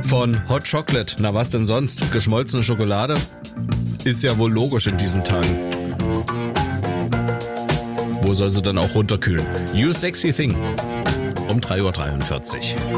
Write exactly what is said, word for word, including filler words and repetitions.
von Hot Chocolate. Na was denn sonst? Geschmolzene Schokolade? Ist ja wohl logisch in diesen Tagen. Wo soll sie dann auch runterkühlen? You Sexy Thing. Um drei Uhr dreiundvierzig.